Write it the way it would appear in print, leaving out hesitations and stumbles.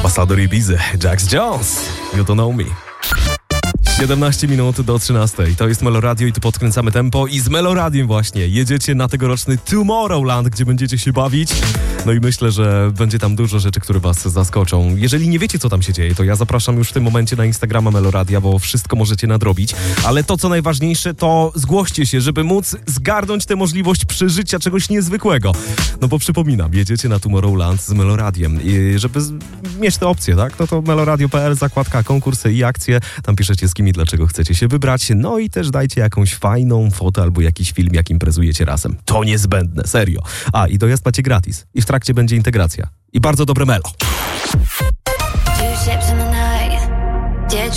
Ambasador Ibizy, Jax Jones, You Don't Know Me. 17 minut do 13. To jest Meloradio i tu podkręcamy tempo i z Meloradiem właśnie jedziecie na tegoroczny Tomorrowland, gdzie będziecie się bawić. No i myślę, że będzie tam dużo rzeczy, które was zaskoczą. Jeżeli nie wiecie, co tam się dzieje, to ja zapraszam już w tym momencie na Instagrama Meloradia, bo wszystko możecie nadrobić. Ale to, co najważniejsze, to zgłoście się, żeby móc zgarnąć tę możliwość przeżycia czegoś niezwykłego. No bo przypominam, jedziecie na Tomorrowland z Meloradiem. I żeby mieć te opcje, tak? No to meloradio.pl, zakładka konkursy i akcje. Tam piszecie, z kim i dlaczego chcecie się wybrać. No i też dajcie jakąś fajną fotę albo jakiś film, jak imprezujecie razem. To niezbędne, serio. A, i dojazd macie gratis. I w trakcie będzie integracja. I bardzo dobre melo.